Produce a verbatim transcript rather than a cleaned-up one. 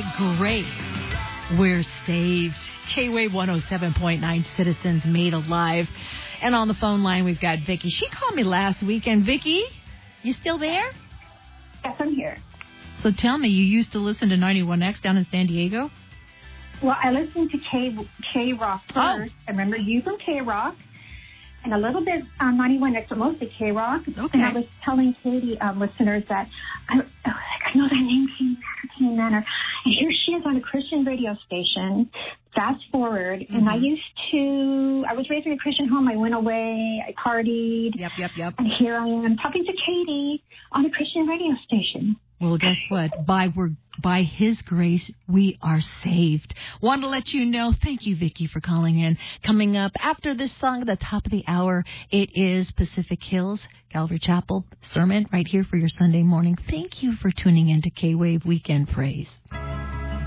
grace, we're saved. K-Wave one oh seven point nine, Citizens Made Alive. And on the phone line, we've got Vicky. She called me last weekend. Vicky, you still there? Yes, I'm here. So tell me, you used to listen to ninety-one X down in San Diego? Well, I listened to K K-Rock first. Oh. I remember you from K-Rock. And a little bit on ninety-one X, but mostly K-Rock. Okay. And I was telling Katie, um, listeners, that I, I know that name, Katie Manor, Katie Manor. And here she is on a Christian radio station. Fast forward, mm-hmm. and I used to, I was raised in a Christian home. I went away, I partied. Yep, yep, yep. And here I am talking to Katie on a Christian radio station. Well, guess what? By we're, by His grace, we are saved. Want to let you know, thank you, Vicky, for calling in. Coming up after this song at the top of the hour, it is Pacific Hills, Calvary Chapel sermon right here for your Sunday morning. Thank you for tuning in to K-Wave Weekend Praise.